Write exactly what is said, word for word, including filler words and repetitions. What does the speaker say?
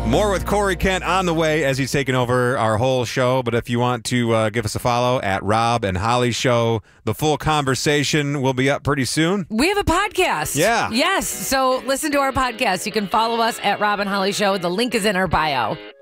More with Corey Kent on the way as he's taking over our whole show. But if you want to uh, give us a follow at Rob and Holly Show, the full conversation will be up pretty soon. We have a podcast. Yeah. Yes. So listen to our podcast. You can follow us at Rob and Holly Show. The link is in our bio.